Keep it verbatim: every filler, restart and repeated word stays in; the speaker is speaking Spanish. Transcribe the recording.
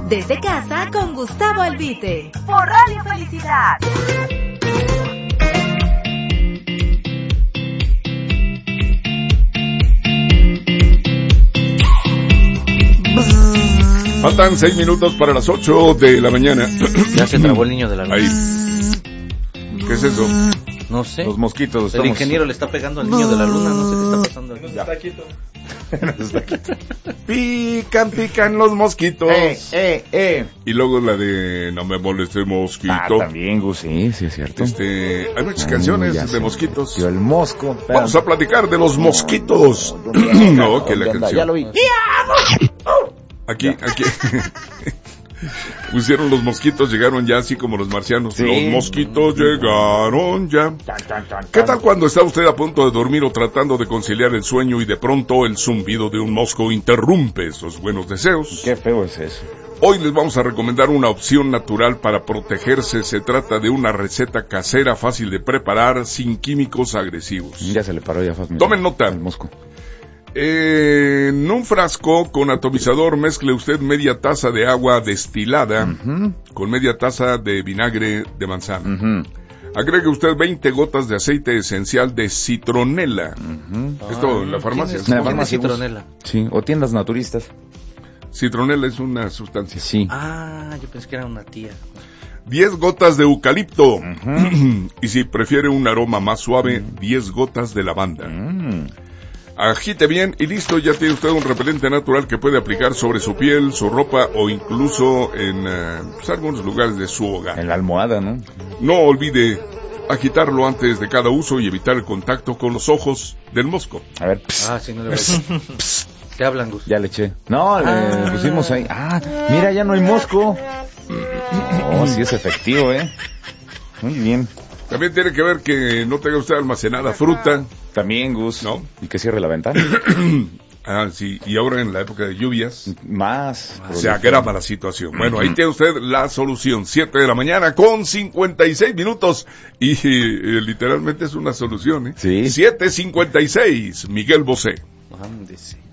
Desde casa con Gustavo Albite. Por Radio Felicidad. Faltan seis minutos para las ocho de la mañana. Ya se trabó el niño de la luna. Ahí. ¿Qué es eso? No sé. Los mosquitos. El Estamos... ingeniero le está pegando al niño de la luna. No sé qué está pasando aquí. No se está quieto. No está quieto. Pican, pican los mosquitos. Eh, eh, eh. Y luego la de No me moleste mosquito. Ah, también, Gus, sí, sí es cierto. Este, hay muchas Ay, canciones ya de sé. mosquitos. Yo el mosco. Vamos a platicar de los mosquitos. No, que la Ya canción. lo vi. Aquí, aquí. Pusieron los mosquitos, llegaron ya así como los marcianos. Sí. Los mosquitos llegaron ya. ¿Qué tal cuando está usted a punto de dormir o tratando de conciliar el sueño y de pronto el zumbido de un mosco interrumpe esos buenos deseos? Qué feo es eso. Hoy les vamos a recomendar una opción natural para protegerse. Se trata de una receta casera fácil de preparar sin químicos agresivos. Ya se le paró ya fácil. Tomen nota. El mosco. Eh, en un frasco con atomizador mezcle usted media taza de agua destilada Uh-huh. con media taza de vinagre de manzana. Uh-huh. Agregue usted veinte gotas de aceite esencial de citronela. Uh-huh. Esto en la farmacia. ¿Quién es, En la quién es farmacia, Gus. citronela? Sí, o tiendas naturistas. Citronela es una sustancia. Sí. Ah, yo pensé que era una tía. diez gotas de eucalipto. Uh-huh. Y si prefiere un aroma más suave, diez gotas de lavanda. Mm. Agite bien y listo, ya tiene usted un repelente natural que puede aplicar sobre su piel, su ropa o incluso en uh, pues, algunos lugares de su hogar. En la almohada, ¿no? No olvide agitarlo antes de cada uso y evitar el contacto con los ojos del mosco. A ver, pss, Ah, sí, no le voy a decir. ¿Qué hablan, Gus? ya le eché. No, le Ah. pusimos ahí. Ah, mira, ya no hay mosco. Oh, sí es efectivo, ¿eh? Muy bien. También tiene que ver que no tenga usted almacenada fruta. También, Gus. ¿No? Y que cierre la ventana. Ah, sí, y ahora en la época de lluvias Más. se agrava la situación. Bueno, ahí tiene usted la solución. siete de la mañana con cincuenta y seis minutos. Y eh, literalmente es una solución, ¿eh? Sí. siete cincuenta y seis, Miguel Bosé. Ándese.